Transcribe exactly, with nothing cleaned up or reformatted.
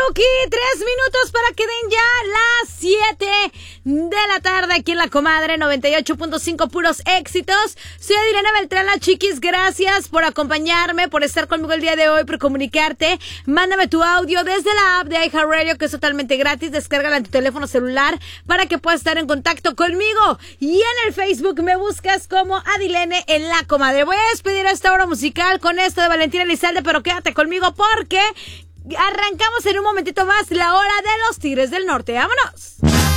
Okidoki, tres minutos para que den ya las siete de la tarde aquí en La Comadre noventa y ocho punto cinco, puros éxitos. Soy Adriana Beltrán, la chiquis, gracias por acompañarme, por estar conmigo el día de hoy, por comunicarte. Mándame tu audio desde la app de iHeartRadio, que es totalmente gratis. Descárgala en tu teléfono celular para que puedas estar en contacto conmigo. Y en el Facebook me buscas como Adilene en La Comadre. Voy a despedir a esta hora musical con esto de Valentina Elizalde, pero quédate conmigo porque arrancamos en un momentito más la hora de los Tigres del Norte. ¡Vámonos!